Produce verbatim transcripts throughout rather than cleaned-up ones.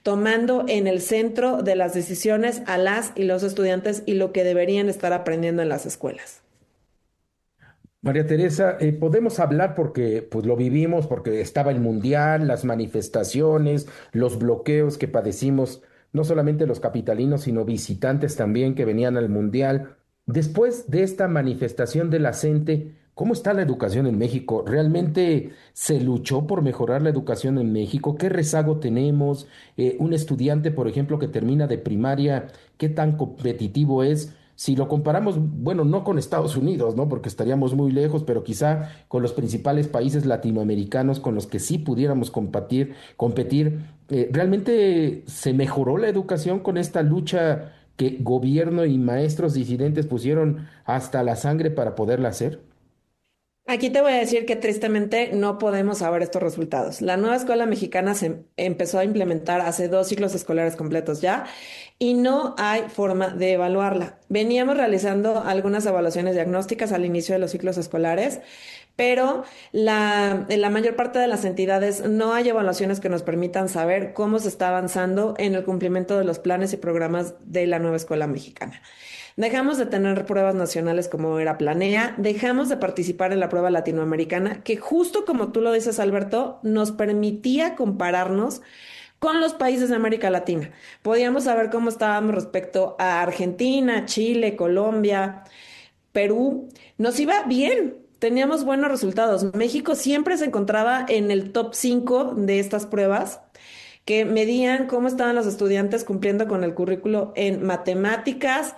tomando en el centro de las decisiones a las y los estudiantes y lo que deberían estar aprendiendo en las escuelas. María Teresa, eh, podemos hablar porque pues lo vivimos, porque estaba el mundial, las manifestaciones, los bloqueos que padecimos, no solamente los capitalinos, sino visitantes también que venían al mundial. Después de esta manifestación de la gente, ¿cómo está la educación en México? ¿Realmente se luchó por mejorar la educación en México? ¿Qué rezago tenemos? Eh, un estudiante, por ejemplo, que termina de primaria, ¿qué tan competitivo es? Si lo comparamos, bueno, no con Estados Unidos, ¿no? Porque estaríamos muy lejos, pero quizá con los principales países latinoamericanos con los que sí pudiéramos competir, competir. Eh, ¿realmente se mejoró la educación con esta lucha que gobierno y maestros disidentes pusieron hasta la sangre para poderla hacer? Aquí te voy a decir que tristemente no podemos saber estos resultados. La nueva escuela mexicana se empezó a implementar hace dos ciclos escolares completos ya y no hay forma de evaluarla. Veníamos realizando algunas evaluaciones diagnósticas al inicio de los ciclos escolares, pero la, en la mayor parte de las entidades no hay evaluaciones que nos permitan saber cómo se está avanzando en el cumplimiento de los planes y programas de la nueva escuela mexicana. Dejamos de tener pruebas nacionales como era Planea, dejamos de participar en la prueba latinoamericana, que justo como tú lo dices, Alberto, nos permitía compararnos con los países de América Latina. Podíamos saber cómo estábamos respecto a Argentina, Chile, Colombia, Perú. Nos iba bien. Teníamos buenos resultados. México siempre se encontraba en el top cinco de estas pruebas que medían cómo estaban los estudiantes cumpliendo con el currículo en matemáticas,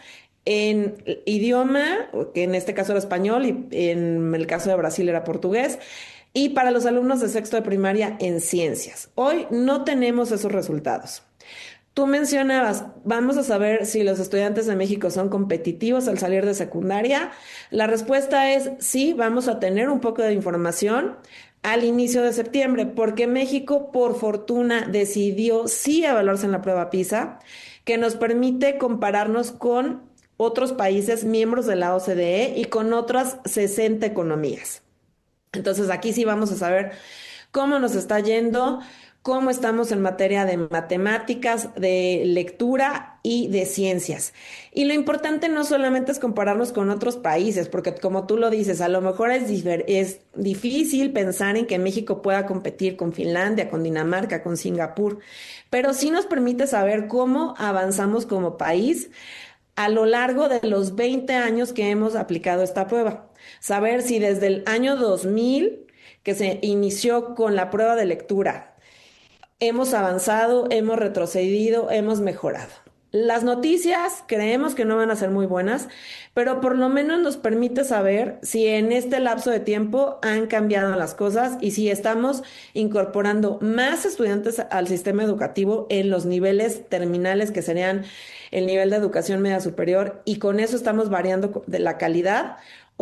en idioma, que en este caso era español y en el caso de Brasil era portugués, y para los alumnos de sexto de primaria en ciencias. Hoy no tenemos esos resultados. Tú mencionabas, vamos a saber si los estudiantes de México son competitivos al salir de secundaria. La respuesta es sí, vamos a tener un poco de información al inicio de septiembre, porque México, por fortuna, decidió sí evaluarse en la prueba PISA, que nos permite compararnos con otros países miembros de la O C D E y con otras sesenta economías. Entonces aquí sí vamos a saber cómo nos está yendo, cómo estamos en materia de matemáticas, de lectura y de ciencias. Y lo importante no solamente es compararnos con otros países, porque como tú lo dices, a lo mejor es, difer- es difícil pensar en que México pueda competir con Finlandia, con Dinamarca, con Singapur, pero sí nos permite saber cómo avanzamos como país a lo largo de los veinte años que hemos aplicado esta prueba. Saber si desde el año dos mil, que se inició con la prueba de lectura, hemos avanzado, hemos retrocedido, hemos mejorado. Las noticias creemos que no van a ser muy buenas, pero por lo menos nos permite saber si en este lapso de tiempo han cambiado las cosas y si estamos incorporando más estudiantes al sistema educativo en los niveles terminales, que serían el nivel de educación media superior, y con eso estamos variando de la calidad,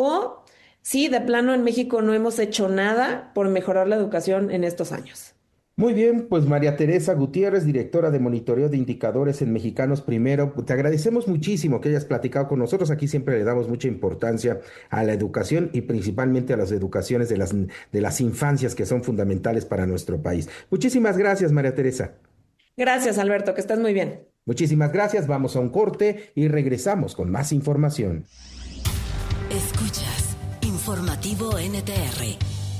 o si de plano en México no hemos hecho nada por mejorar la educación en estos años. Muy bien, pues María Teresa Gutiérrez, directora de monitoreo de indicadores en Mexicanos Primero, te agradecemos muchísimo que hayas platicado con nosotros. Aquí siempre le damos mucha importancia a la educación y principalmente a las educaciones de las, de las infancias que son fundamentales para nuestro país. Muchísimas gracias, María Teresa. Gracias, Alberto, que estés muy bien. Muchísimas gracias. Vamos a un corte y regresamos con más información. Escuchas Informativo N T R.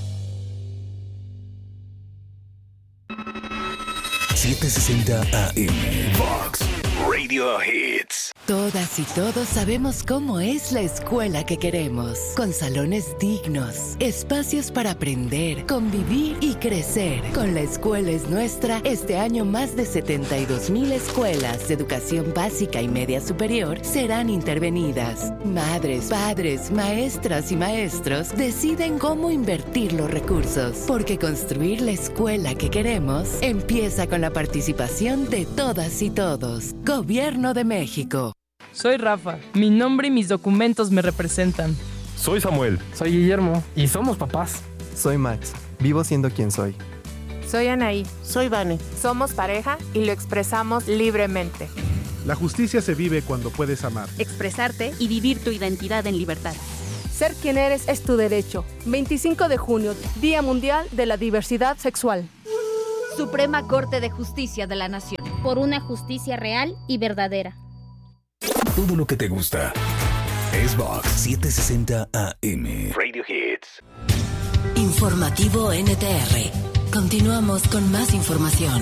setecientos sesenta A M Vox Radio Hits. Todas y todos sabemos cómo es la escuela que queremos, con salones dignos, espacios para aprender, convivir y crecer. Con La Escuela es Nuestra, este año más de setenta y dos mil escuelas de educación básica y media superior serán intervenidas. Madres, padres, maestras y maestros deciden cómo invertir los recursos, porque construir la escuela que queremos empieza con la participación de todas y todos. Gobierno de México. Soy Rafa, mi nombre y mis documentos me representan. Soy Samuel. Soy Guillermo y somos papás. Soy Max, vivo siendo quien soy. Soy Anaí. Soy Vane. Somos pareja y lo expresamos libremente. La justicia se vive cuando puedes amar, expresarte y vivir tu identidad en libertad. Ser quien eres es tu derecho. veinticinco de junio, Día Mundial de la Diversidad Sexual. Suprema Corte de Justicia de la Nación. Por una justicia real y verdadera. Todo lo que te gusta es Vox setecientos sesenta A M. Radio Hits. Informativo N T R. Continuamos con más información.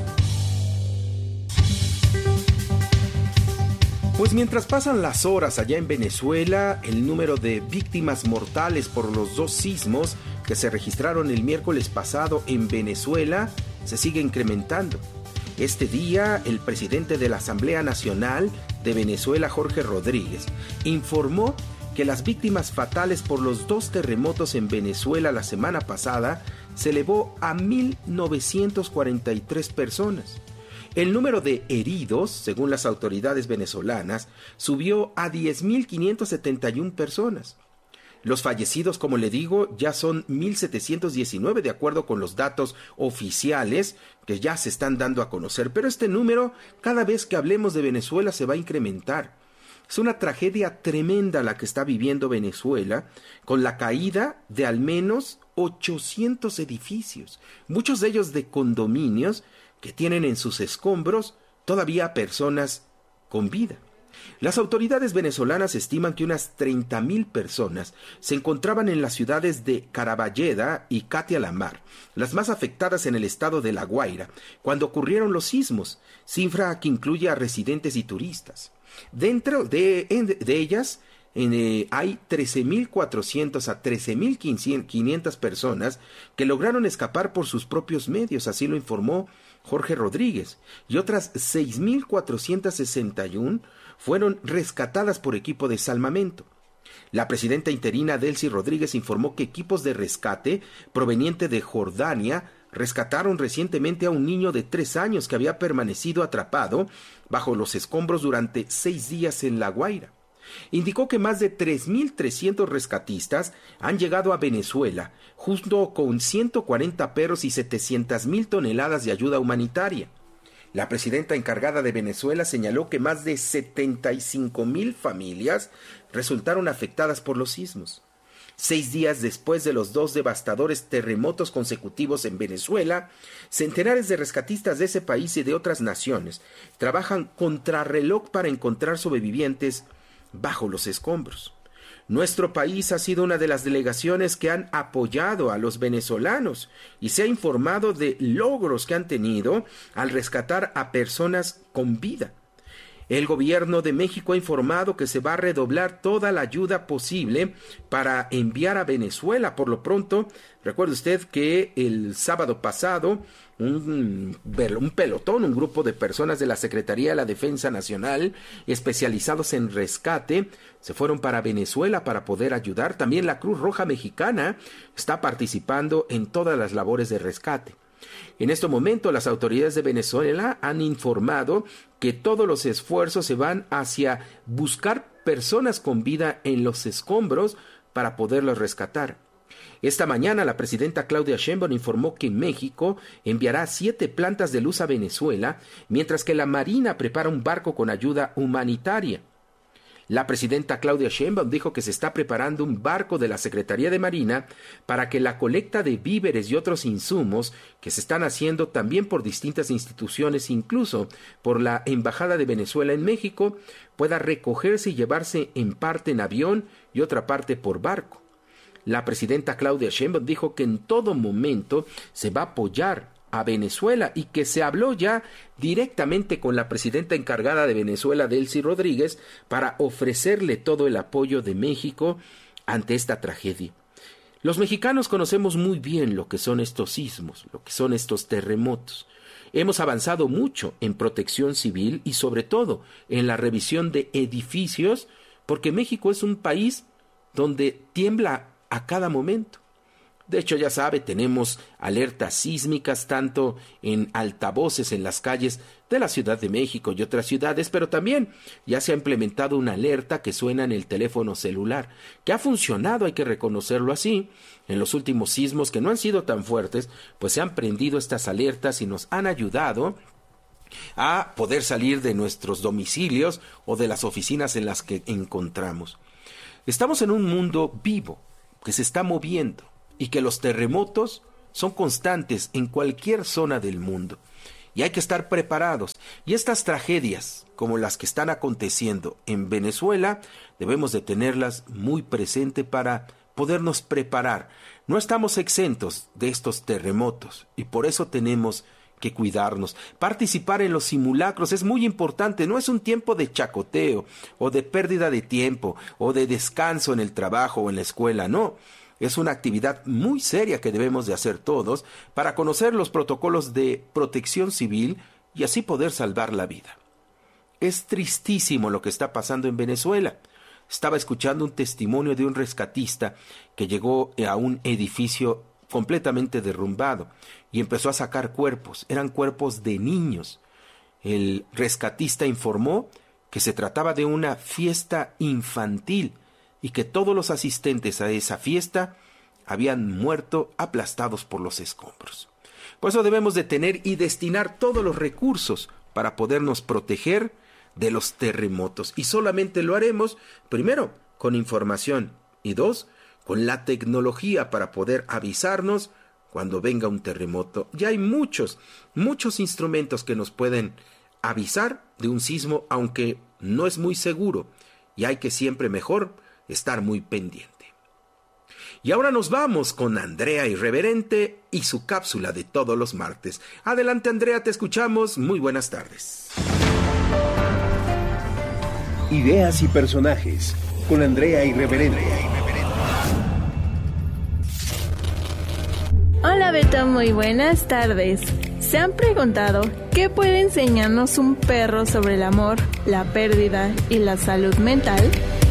Pues mientras pasan las horas allá en Venezuela, el número de víctimas mortales por los dos sismos que se registraron el miércoles pasado en Venezuela se sigue incrementando. Este día, el presidente de la Asamblea Nacional de Venezuela, Jorge Rodríguez, informó que las víctimas fatales por los dos terremotos en Venezuela la semana pasada se elevó a mil novecientas cuarenta y tres personas. El número de heridos, según las autoridades venezolanas, subió a diez mil quinientas setenta y una personas. Los fallecidos, como le digo, ya son mil setecientos diecinueve de acuerdo con los datos oficiales que ya se están dando a conocer. Pero este número, cada vez que hablemos de Venezuela, se va a incrementar. Es una tragedia tremenda la que está viviendo Venezuela, con la caída de al menos ochocientos edificios, muchos de ellos de condominios, que tienen en sus escombros todavía personas con vida. Las autoridades venezolanas estiman que unas treinta mil personas se encontraban en las ciudades de Caraballeda y Catia-la-Mar, las más afectadas en el estado de La Guaira, cuando ocurrieron los sismos, cifra que incluye a residentes y turistas. Dentro de, de ellas en, eh, hay trece mil cuatrocientas a trece mil quinientas personas que lograron escapar por sus propios medios, así lo informó Jorge Rodríguez, y otras seis mil cuatrocientas sesenta y una fueron rescatadas por equipo de salvamento. La presidenta interina Delcy Rodríguez informó que equipos de rescate proveniente de Jordania rescataron recientemente a un niño de tres años que había permanecido atrapado bajo los escombros durante seis días en La Guaira. Indicó que más de tres mil trescientos rescatistas han llegado a Venezuela, junto con ciento cuarenta perros y setecientas mil toneladas de ayuda humanitaria. La presidenta encargada de Venezuela señaló que más de setenta y cinco mil familias resultaron afectadas por los sismos. Seis días después de los dos devastadores terremotos consecutivos en Venezuela, centenares de rescatistas de ese país y de otras naciones trabajan contrarreloj para encontrar sobrevivientes bajo los escombros. Nuestro país ha sido una de las delegaciones que han apoyado a los venezolanos y se ha informado de logros que han tenido al rescatar a personas con vida. El gobierno de México ha informado que se va a redoblar toda la ayuda posible para enviar a Venezuela. Por lo pronto, recuerde usted que el sábado pasado un, un pelotón, un grupo de personas de la Secretaría de la Defensa Nacional especializados en rescate se fueron para Venezuela para poder ayudar. También la Cruz Roja Mexicana está participando en todas las labores de rescate. En este momento, las autoridades de Venezuela han informado que todos los esfuerzos se van hacia buscar personas con vida en los escombros para poderlos rescatar. Esta mañana, la presidenta Claudia Sheinbaum informó que México enviará siete plantas de luz a Venezuela, mientras que la Marina prepara un barco con ayuda humanitaria. La presidenta Claudia Sheinbaum dijo que se está preparando un barco de la Secretaría de Marina para que la colecta de víveres y otros insumos que se están haciendo también por distintas instituciones, incluso por la Embajada de Venezuela en México, pueda recogerse y llevarse en parte en avión y otra parte por barco. La presidenta Claudia Sheinbaum dijo que en todo momento se va a apoyar a Venezuela y que se habló ya directamente con la presidenta encargada de Venezuela, Delcy Rodríguez, para ofrecerle todo el apoyo de México ante esta tragedia. Los mexicanos conocemos muy bien lo que son estos sismos, lo que son estos terremotos. Hemos avanzado mucho en protección civil y sobre todo en la revisión de edificios, porque México es un país donde tiembla a cada momento. De hecho, ya sabe, tenemos alertas sísmicas tanto en altavoces en las calles de la Ciudad de México y otras ciudades, pero también ya se ha implementado una alerta que suena en el teléfono celular, que ha funcionado, hay que reconocerlo así. En los últimos sismos, que no han sido tan fuertes, pues se han prendido estas alertas y nos han ayudado a poder salir de nuestros domicilios o de las oficinas en las que encontramos. Estamos en un mundo vivo, que se está moviendo, y que los terremotos son constantes en cualquier zona del mundo. Y hay que estar preparados. Y estas tragedias, como las que están aconteciendo en Venezuela, debemos de tenerlas muy presente para podernos preparar. No estamos exentos de estos terremotos y por eso tenemos que cuidarnos. Participar en los simulacros es muy importante. No es un tiempo de chacoteo o de pérdida de tiempo o de descanso en el trabajo o en la escuela. No. Es una actividad muy seria que debemos de hacer todos para conocer los protocolos de protección civil y así poder salvar la vida. Es tristísimo lo que está pasando en Venezuela. Estaba escuchando un testimonio de un rescatista que llegó a un edificio completamente derrumbado y empezó a sacar cuerpos. Eran cuerpos de niños. El rescatista informó que se trataba de una fiesta infantil y que todos los asistentes a esa fiesta habían muerto aplastados por los escombros. Por eso debemos de tener y destinar todos los recursos para podernos proteger de los terremotos. Y solamente lo haremos, primero, con información y dos, con la tecnología para poder avisarnos cuando venga un terremoto. Ya hay muchos, muchos instrumentos que nos pueden avisar de un sismo, aunque no es muy seguro y hay que siempre mejor estar muy pendiente. Y ahora nos vamos con Andrea Irreverente y su cápsula de todos los martes. Adelante, Andrea, te escuchamos. Muy buenas tardes. Ideas y personajes con Andrea Irreverente. Hola Beto, muy buenas tardes. ¿Se han preguntado qué puede enseñarnos un perro sobre el amor, la pérdida y la salud mental?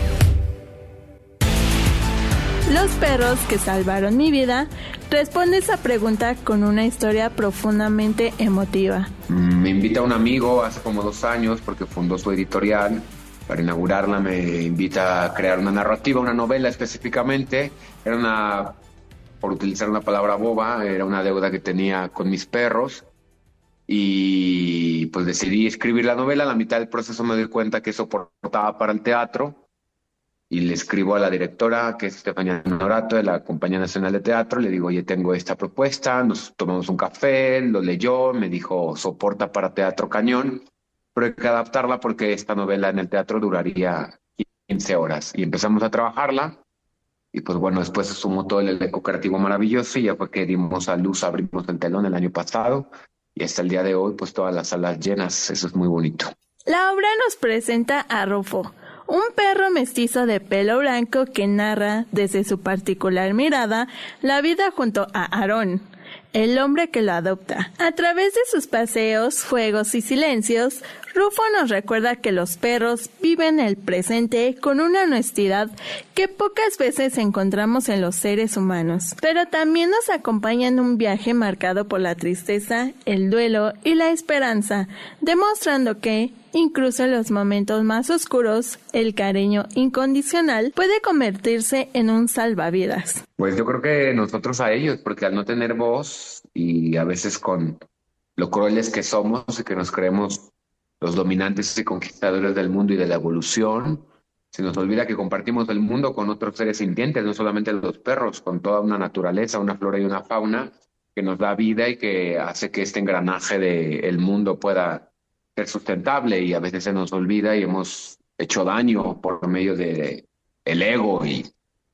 Los perros que salvaron mi vida responde esa pregunta con una historia profundamente emotiva. Me invita un amigo hace como dos años porque fundó su editorial. Para inaugurarla me invita a crear una narrativa, una novela específicamente. Era una, por utilizar una palabra boba, era una deuda que tenía con mis perros. Y pues decidí escribir la novela. A la mitad del proceso me di cuenta que eso aportaba para el teatro. Y le escribo a la directora, que es Estefanía Norato, de la Compañía Nacional de Teatro. Le digo, oye, tengo esta propuesta. Nos tomamos un café, lo leyó, me dijo, soporta para teatro cañón, pero hay que adaptarla porque esta novela en el teatro duraría quince horas. Y empezamos a trabajarla. Y pues bueno, después se sumó todo el elenco creativo maravilloso y ya fue que dimos a luz, abrimos el telón el año pasado. Y hasta el día de hoy, pues todas las salas llenas. Eso es muy bonito. La obra nos presenta a Rufo, un perro mestizo de pelo blanco que narra, desde su particular mirada, la vida junto a Aarón, el hombre que lo adopta. A través de sus paseos, juegos y silencios, Rufo nos recuerda que los perros viven el presente con una honestidad que pocas veces encontramos en los seres humanos, pero también nos acompaña en un viaje marcado por la tristeza, el duelo y la esperanza, demostrando que, incluso en los momentos más oscuros, el cariño incondicional puede convertirse en un salvavidas. Pues yo creo que nosotros a ellos, porque al no tener voz y a veces con lo crueles que somos y que nos creemos los dominantes y conquistadores del mundo y de la evolución, se nos olvida que compartimos el mundo con otros seres sintientes, no solamente los perros, con toda una naturaleza, una flora y una fauna que nos da vida y que hace que este engranaje del mundo pueda ser sustentable, y a veces se nos olvida y hemos hecho daño por medio de el ego y,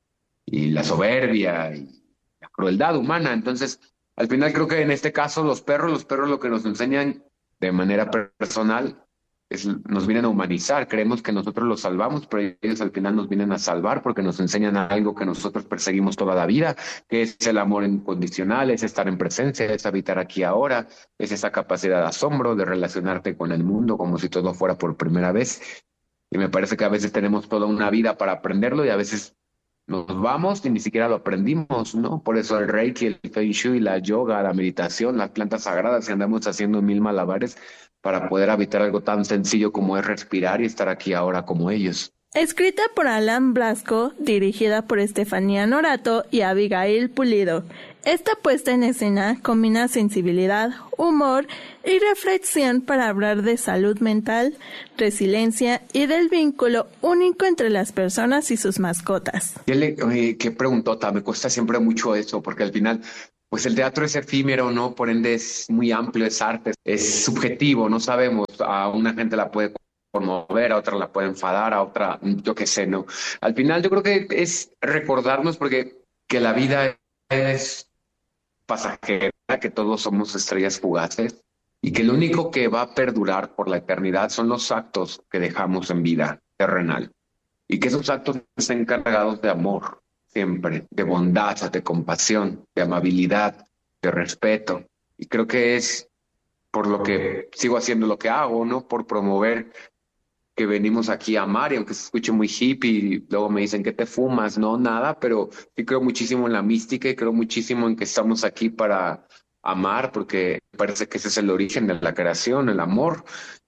y la soberbia y la crueldad humana. Entonces, al final creo que en este caso los perros, los perros lo que nos enseñan de manera personal es, nos vienen a humanizar. Creemos que nosotros los salvamos, pero ellos al final nos vienen a salvar porque nos enseñan algo que nosotros perseguimos toda la vida, que es el amor incondicional, es estar en presencia, es habitar aquí ahora, es esa capacidad de asombro, de relacionarte con el mundo como si todo fuera por primera vez. Y me parece que a veces tenemos toda una vida para aprenderlo y a veces nos vamos y ni siquiera lo aprendimos, ¿no? Por eso el Reiki, el Feng Shui, la yoga, la meditación, las plantas sagradas, y andamos haciendo mil malabares para poder habitar algo tan sencillo como es respirar y estar aquí ahora como ellos. Escrita por Alan Blasco, dirigida por Estefanía Norato y Abigail Pulido, esta puesta en escena combina sensibilidad, humor y reflexión para hablar de salud mental, resiliencia y del vínculo único entre las personas y sus mascotas. ¿Qué, le, eh, qué preguntota? Me cuesta siempre mucho eso, porque al final pues el teatro es efímero, ¿no? Por ende es muy amplio, es arte, es subjetivo, no sabemos, a una gente la puede conmover, a otra la puede enfadar, a otra, yo qué sé, ¿no? Al final yo creo que es recordarnos porque que la vida es pasajera, que todos somos estrellas fugaces y que lo único que va a perdurar por la eternidad son los actos que dejamos en vida terrenal y que esos actos estén cargados de amor siempre, de bondad, de compasión, de amabilidad, de respeto. Y creo que es por lo que sigo haciendo lo que hago, ¿no? Por promover que venimos aquí a amar, y aunque se escuche muy hippie, y luego me dicen que te fumas, no, nada, pero sí creo muchísimo en la mística y creo muchísimo en que estamos aquí para amar, porque parece que ese es el origen de la creación, el amor.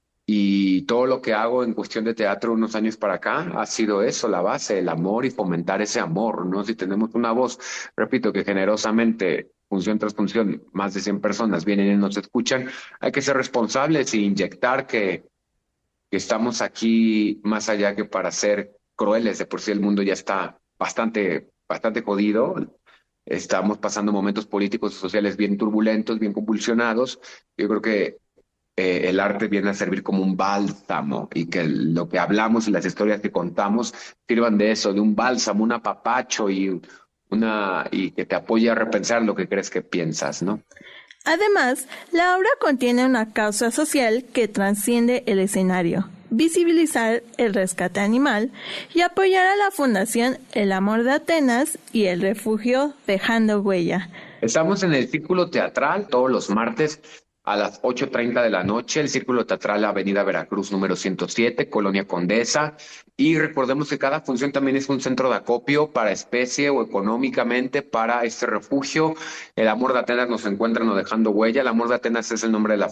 Y todo lo que hago en cuestión de teatro unos años para acá ha sido eso, la base, el amor y fomentar ese amor, ¿no? Si tenemos una voz, repito, que generosamente, función tras función, más de cien personas vienen y nos escuchan, hay que ser responsables e inyectar que que estamos aquí más allá que para ser crueles. De por sí el mundo ya está bastante, bastante jodido. Estamos pasando momentos políticos y sociales bien turbulentos, bien convulsionados. Yo creo que eh, el arte viene a servir como un bálsamo y que lo que hablamos y las historias que contamos sirvan de eso, de un bálsamo, un apapacho y, una, y que te apoye a repensar lo que crees que piensas, ¿no? Además, la obra contiene una causa social que trasciende el escenario, visibilizar el rescate animal y apoyar a la Fundación El Amor de Atenas y el refugio Dejando Huella. Estamos en el Círculo Teatral todos los martes a las ocho treinta de la noche, el Círculo Teatral Avenida Veracruz número ciento siete, Colonia Condesa, y recordemos que cada función también es un centro de acopio para especie o económicamente para este refugio. El Amor de Atenas nos encuentra no Dejando Huella. El Amor de Atenas es el nombre de la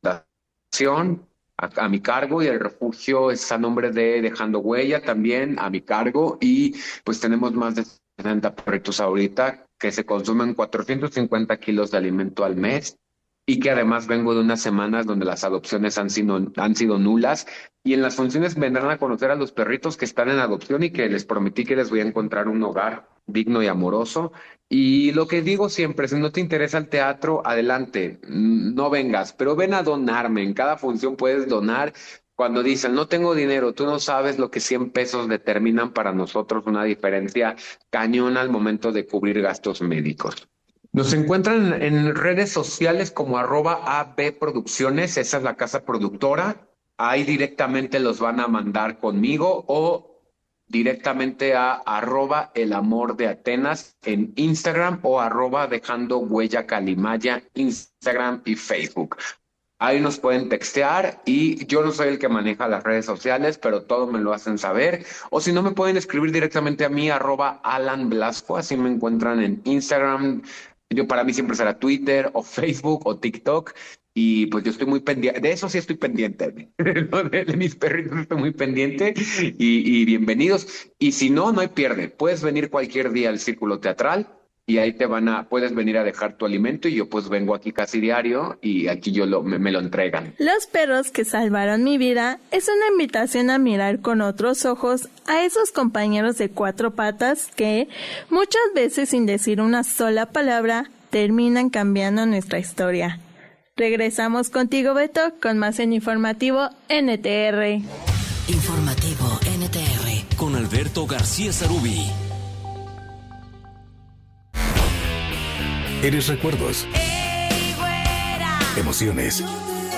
fundación a, a mi cargo, y el refugio está a nombre de Dejando Huella también a mi cargo, y pues tenemos más de setenta perritos ahorita que se consumen cuatrocientos cincuenta kilos de alimento al mes. Y que además vengo de unas semanas donde las adopciones han sido, han sido nulas, y en las funciones vendrán a conocer a los perritos que están en adopción y que les prometí que les voy a encontrar un hogar digno y amoroso. Y lo que digo siempre, si no te interesa el teatro, adelante, no vengas, pero ven a donarme. En cada función puedes donar. Cuando dicen, no tengo dinero, tú no sabes lo que cien pesos determinan para nosotros una diferencia cañona al momento de cubrir gastos médicos. Nos encuentran en redes sociales como arroba A B Producciones, esa es la casa productora. Ahí directamente los van a mandar conmigo o directamente a arroba El Amor de Atenas en Instagram o arroba Dejando Huella Calimaya, Instagram y Facebook. Ahí nos pueden textear y yo no soy el que maneja las redes sociales, pero todo me lo hacen saber. O si no, me pueden escribir directamente a mí, arroba Alan Blasco, así me encuentran en Instagram. Yo para mí siempre será Twitter o Facebook o TikTok, y pues yo estoy muy pendiente, de eso sí estoy pendiente, ¿no? de, de mis perritos estoy muy pendiente, y, y bienvenidos. Y si no, no hay pierde, puedes venir cualquier día al Círculo Teatral y ahí te van a, puedes venir a dejar tu alimento, y yo pues vengo aquí casi diario y aquí yo lo, me, me lo entregan. Los perros que salvaron mi vida es una invitación a mirar con otros ojos a esos compañeros de cuatro patas que, muchas veces sin decir una sola palabra, terminan cambiando nuestra historia. Regresamos contigo, Beto, con más en Informativo N T R. Informativo N T R con Alberto García Sarubi. Eres recuerdos, emociones,